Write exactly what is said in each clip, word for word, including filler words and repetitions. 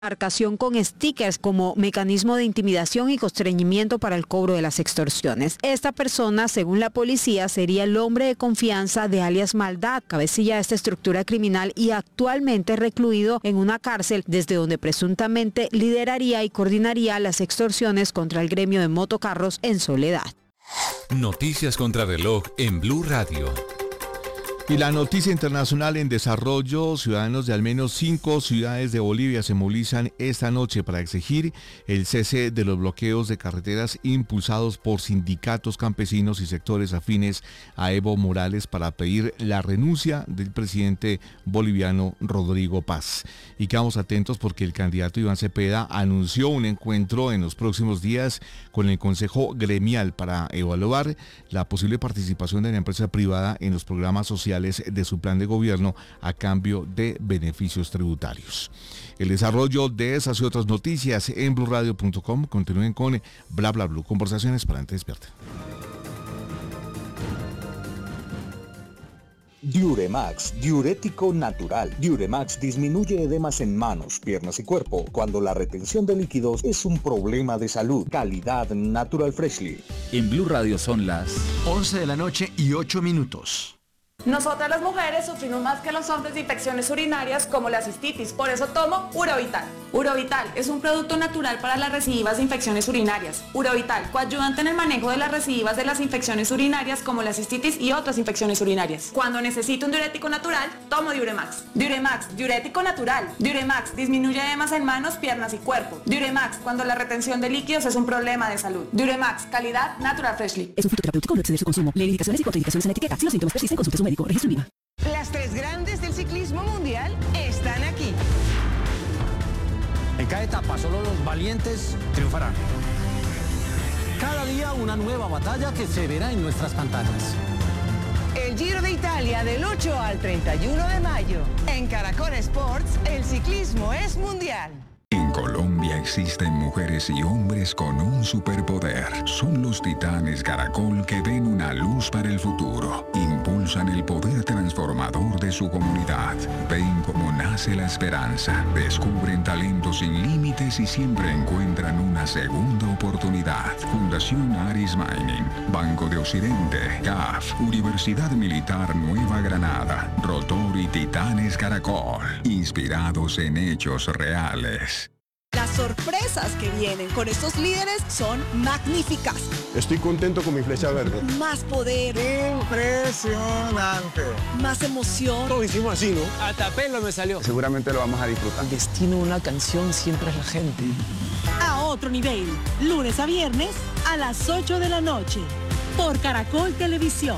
Marcación con stickers como mecanismo de intimidación y constreñimiento para el cobro de las extorsiones. Esta persona, según la policía, sería el hombre de confianza de alias Maldad, cabecilla de esta estructura criminal y actualmente recluido en una cárcel desde donde presuntamente lideraría y coordinaría las extorsiones contra el gremio de motocarros en Soledad. Noticias contra reloj en Blue Radio. Y la noticia internacional en desarrollo: ciudadanos de al menos cinco ciudades de Bolivia se movilizan esta noche para exigir el cese de los bloqueos de carreteras impulsados por sindicatos campesinos y sectores afines a Evo Morales para pedir la renuncia del presidente boliviano Rodrigo Paz. Y quedamos atentos porque el candidato Iván Cepeda anunció un encuentro en los próximos días con el Consejo Gremial para evaluar la posible participación de la empresa privada en los programas sociales de su plan de gobierno a cambio de beneficios tributarios. El desarrollo de esas y otras noticias en blue radio punto com. Continúen con Bla Bla Blue, conversaciones para gente despierta. Diuremax, diurético natural. Diuremax disminuye edemas en manos, piernas y cuerpo cuando la retención de líquidos es un problema de salud. Calidad Natural Freshly. En Blue Radio son las once de la noche y ocho minutos. Nosotras las mujeres sufrimos más que los hombres de infecciones urinarias como la cistitis, por eso tomo Urovital. Urovital es un producto natural para las recidivas de infecciones urinarias. Urovital, coayudante en el manejo de las recidivas de las infecciones urinarias como la cistitis y otras infecciones urinarias. Cuando necesito un diurético natural, tomo Diuremax. Diuremax, diurético natural. Diuremax disminuye edemas en manos, piernas y cuerpo. Diuremax, cuando la retención de líquidos es un problema de salud. Diuremax, calidad Natural Freshly. Es un fitoterapéutico, no exceder su consumo. Lee indicaciones y contraindicaciones en la etiqueta. Si los síntomas persisten, consulte a su médico. Registro IVA. Las tres grandes del ciclismo mundial están aquí. En cada etapa solo los valientes triunfarán. Cada día una nueva batalla que se verá en nuestras pantallas. El Giro de Italia del ocho al treinta y uno de mayo. En Caracol Sports, el ciclismo es mundial. En Colombia existen mujeres y hombres con un superpoder. Son los titanes Caracol que ven una luz para el futuro. Impulsan el poder transformador de su comunidad. Ven cómo nace la esperanza. Descubren talentos sin límites y siempre encuentran una segunda oportunidad. Fundación Aris Mining, Banco de Occidente, C A F, Universidad Militar Nueva Granada, Rotor y Titanes Caracol. Inspirados en hechos reales. Las sorpresas que vienen con estos líderes son magníficas. Estoy contento con mi flecha verde. Más poder. Impresionante. Más emoción. Todos hicimos así, ¿no? Hasta pelo me salió. Seguramente lo vamos a disfrutar. El destino de una canción siempre es la gente. A otro nivel. Lunes a viernes a las ocho de la noche. Por Caracol Televisión.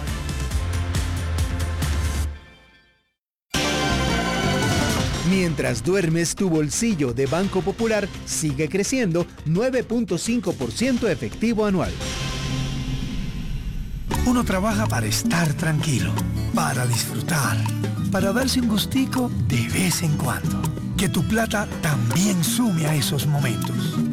Mientras duermes, tu bolsillo de Banco Popular sigue creciendo nueve punto cinco por ciento efectivo anual. Uno trabaja para estar tranquilo, para disfrutar, para darse un gustico de vez en cuando. Que tu plata también sume a esos momentos.